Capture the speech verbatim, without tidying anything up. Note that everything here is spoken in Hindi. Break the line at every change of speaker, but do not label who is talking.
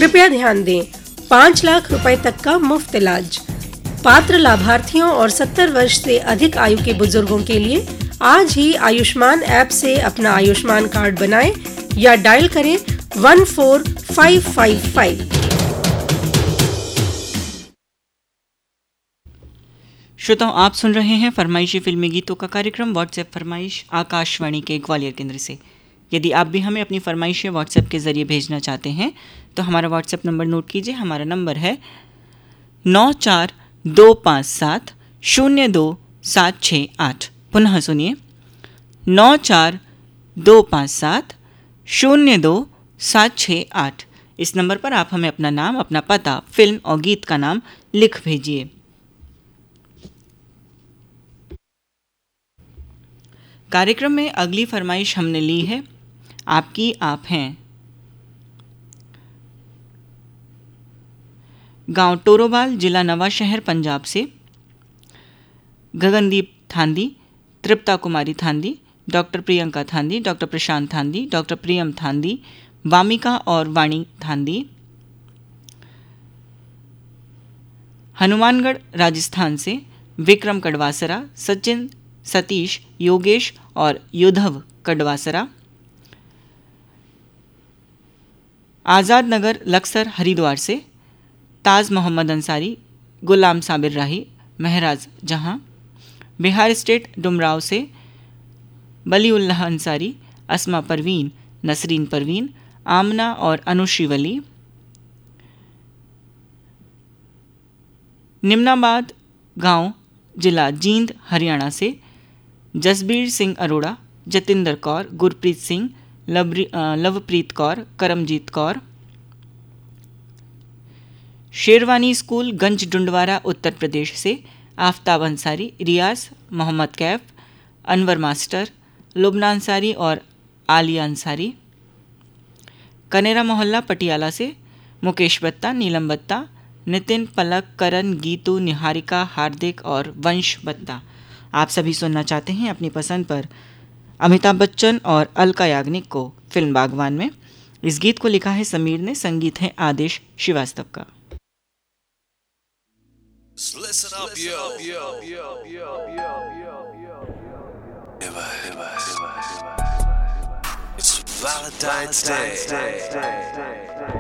कृपया ध्यान दें, पाँच लाख रुपए तक का मुफ्त इलाज। पात्र लाभार्थियों और सत्तर वर्ष से अधिक आयु के बुजुर्गों के लिए आज ही आयुष्मान ऐप से अपना आयुष्मान कार्ड बनाएं या डायल करें one four five five five.
श्रोताओं, आप सुन रहे हैं फरमाइशी फिल्मी गीतों का कार्यक्रम व्हाट्सएप फरमाइश आकाशवाणी के ग्वालियर केंद्र से। यदि आप भी हमें अपनी फरमाइशें व्हाट्सएप के ज़रिए भेजना चाहते हैं तो हमारा व्हाट्सएप नंबर नोट कीजिए। हमारा नंबर है नौ चार दो पाँच सात शून्य दो सात छः आठ। पुनः सुनिए, नौ चार दो पाँच सात शून्य दो सात छः आठ। इस नंबर पर आप हमें अपना नाम, अपना पता, फिल्म और गीत का नाम लिख भेजिए। कार्यक्रम में अगली फरमाइश हमने ली है आपकी आप हैं। गांव टोरोबाल, जिला नवा शहर, पंजाब से गगनदीप थांदी, तृप्ता कुमारी थांदी, डॉक्टर प्रियंका थांदी, डॉक्टर प्रशांत थांदी, डॉक्टर प्रियम थांदी, वामिका और वाणी थांदी। हनुमानगढ़ राजस्थान से विक्रम कड़वासरा, सचिन, सतीश, योगेश और योधव कड़वासरा। आज़ाद नगर लक्सर हरिद्वार से ताज मोहम्मद अंसारी, गुलाम साबिर राही, महराज जहां। बिहार स्टेट डुमराव से बलीउल्लाह अंसारी, अस्मा परवीन, नसरीन परवीन, आमना और अनुश्री वली। निम्नाबाद गांव, जिला जींद, हरियाणा से जसबीर सिंह अरोड़ा, जतिंदर कौर, गुरप्रीत सिंह, लवप्रीत कौर, करमजीत कौर। शेरवानी स्कूल, गंज डुंडवारा, उत्तर प्रदेश से आफ्ताब अंसारी, रियाज, मोहम्मद कैफ, अनवर मास्टर, लुबना अंसारी और आलिया अंसारी। कनेरा मोहल्ला, पटियाला से मुकेश बत्ता, नीलम बत्ता, नितिन, पलक, करण, गीतू, निहारिका, हार्दिक और वंश बत्ता। आप सभी सुनना चाहते हैं अपनी पसंद पर अमिताभ बच्चन और अलका याग्निक को फिल्म बागवान में। इस गीत को लिखा है समीर ने, संगीत है आदेश श्रीवास्तव का।
Listen up, yo, yo, yo, yo, yo, yo, yo. It's Valentine's Day.